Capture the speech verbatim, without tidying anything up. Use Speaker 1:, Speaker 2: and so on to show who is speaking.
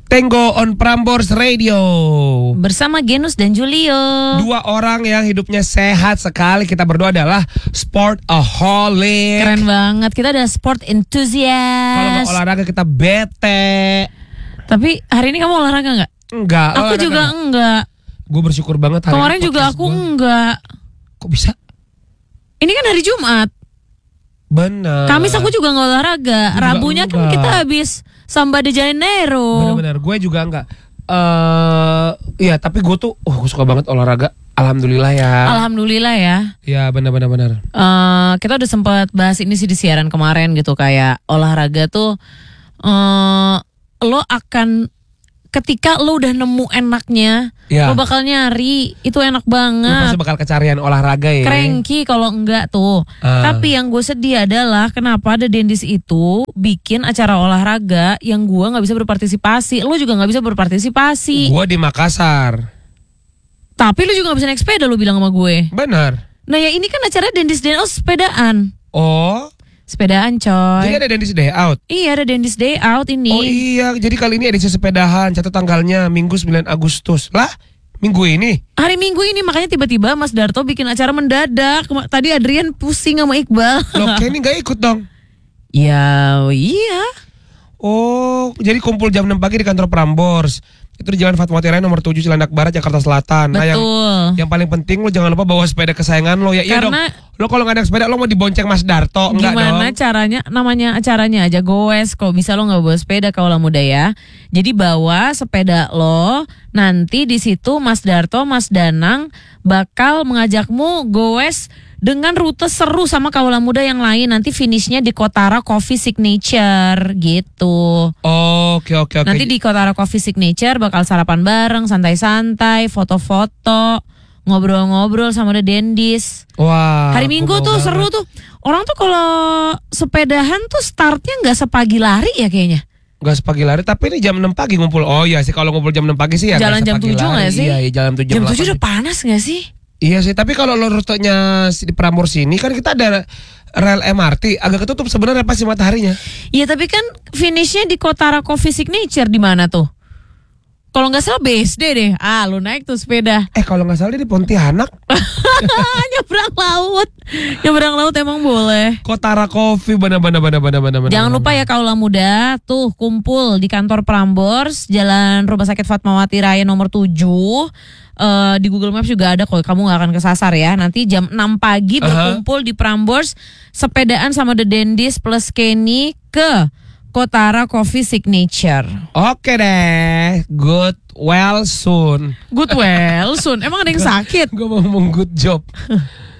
Speaker 1: Tango on Prambors Radio.
Speaker 2: Bersama Genus dan Julio.
Speaker 1: Dua orang yang hidupnya sehat sekali. Kita berdua adalah sportaholic.
Speaker 2: Keren banget. Kita adalah sport enthusiast.
Speaker 1: Kalau nggak olahraga kita bete.
Speaker 2: Tapi hari ini kamu olahraga nggak?
Speaker 1: Enggak.
Speaker 2: Aku juga gak. enggak.
Speaker 1: Gue bersyukur banget hari
Speaker 2: Kemarin
Speaker 1: ini
Speaker 2: juga aku
Speaker 1: gua.
Speaker 2: enggak.
Speaker 1: Kok bisa?
Speaker 2: Ini kan hari Jumat.
Speaker 1: Benar.
Speaker 2: Kamis aku juga nggak olahraga.
Speaker 1: Gua juga
Speaker 2: Rabunya kan
Speaker 1: enggak.
Speaker 2: kita habis Samba de Janeiro.
Speaker 1: Benar-benar. Gue juga enggak. Eh, iya tapi gue tuh, oh gue suka banget olahraga. Alhamdulillah ya.
Speaker 2: Alhamdulillah ya.
Speaker 1: Ya benar-benar benar.
Speaker 2: Eh, kita udah sempat bahas ini sih di siaran kemarin gitu, kayak olahraga tuh eh lo akan ketika lo udah nemu enaknya,
Speaker 1: Ya.
Speaker 2: lo bakal nyari itu enak
Speaker 1: Lu
Speaker 2: banget.
Speaker 1: pasti bakal kecarian olahraga ya.
Speaker 2: Cranky kalau enggak tuh.
Speaker 1: Ah.
Speaker 2: Tapi yang gue sedih adalah kenapa The Dendis itu bikin acara olahraga yang gue nggak bisa berpartisipasi. Lo juga nggak bisa berpartisipasi.
Speaker 1: Gue di Makassar.
Speaker 2: Tapi lo juga nggak bisa naik sepeda, lo bilang sama gue.
Speaker 1: Benar.
Speaker 2: Nah ya ini kan acara Dendis Den oh sepedaan.
Speaker 1: Oh,
Speaker 2: Sepedaan coy.
Speaker 1: jadi ada Dendis Day Out.
Speaker 2: Iya ada Dendis Day Out ini.
Speaker 1: Oh iya, jadi kali ini edisi sepedahan. Catat tanggalnya Minggu sembilan Agustus. Lah, minggu ini.
Speaker 2: Hari Minggu ini makanya tiba-tiba Mas Darto bikin acara mendadak. Kema- Tadi Adrian pusing sama Iqbal.
Speaker 1: Loh, Kenny gak ikut dong.
Speaker 2: Ya iya.
Speaker 1: Oh, jadi kumpul jam enam pagi di kantor Prambors. Itu di Jalan Fatmawati Raya nomor tujuh Cilandak Barat, Jakarta Selatan. Nah, yang
Speaker 2: Betul.
Speaker 1: yang paling penting lo jangan lupa bawa sepeda kesayangan lo ya. Iya dong.
Speaker 2: Karena
Speaker 1: Lo kalau nggak ada sepeda lo mau dibonceng Mas Darto enggak
Speaker 2: gimana
Speaker 1: dong?
Speaker 2: caranya, namanya acaranya aja goes. Kalau bisa lo nggak bawa sepeda kaulah muda ya. Jadi bawa sepeda lo. Nanti di situ Mas Darto, Mas Danang bakal mengajakmu goes dengan rute seru sama kaula muda yang lain. Nanti finishnya di Kotara Coffee Signature gitu.
Speaker 1: Oke oke oke.
Speaker 2: Nanti di Kotara Coffee Signature bakal sarapan bareng, santai-santai, foto-foto, ngobrol-ngobrol sama The Dendis.
Speaker 1: Wah.
Speaker 2: Hari
Speaker 1: aku
Speaker 2: Minggu
Speaker 1: mau
Speaker 2: tuh
Speaker 1: banget.
Speaker 2: seru tuh. Orang tuh kalau sepedahan tuh startnya nggak sepagi lari ya kayaknya.
Speaker 1: Gak sepagi lari, tapi ini jam enam pagi ngumpul. Oh iya sih, kalau ngumpul jam enam pagi sih ya
Speaker 2: Jalan
Speaker 1: nggak
Speaker 2: jam
Speaker 1: sepagi
Speaker 2: tujuh
Speaker 1: lari.
Speaker 2: nggak sih?
Speaker 1: Iya, iya jalan tujuh.
Speaker 2: Jam
Speaker 1: delapan.
Speaker 2: tujuh udah panas nggak sih?
Speaker 1: Iya sih, tapi kalau lo rutenya di Prambors sini kan kita ada rel M R T, agak ketutup sebenarnya pasti mataharinya.
Speaker 2: Iya tapi kan finishnya di Kotara Coffee Signature di mana tuh? Kalau nggak salah B S D deh. Ah, lu naik tuh sepeda.
Speaker 1: Eh kalau nggak salah dia di Pontianak.
Speaker 2: Nyebrang laut. Nyebrang laut emang boleh.
Speaker 1: Kotara Coffee, benar-benar benar-benar benar-benar.
Speaker 2: Jangan lupa ya kaula muda tuh kumpul di kantor Prambors, Jalan Rumah Sakit Fatmawati Raya nomor tujuh. Eh, di Google Maps juga ada kok, kamu gak akan kesasar ya. Nanti jam enam pagi berkumpul di Prambors, sepedaan sama The Dendis plus Kenny ke Kotara Coffee Signature.
Speaker 1: Oke deh, good well soon.
Speaker 2: Good well soon. Emang ada yang sakit?
Speaker 1: Gue mau ngomong good job.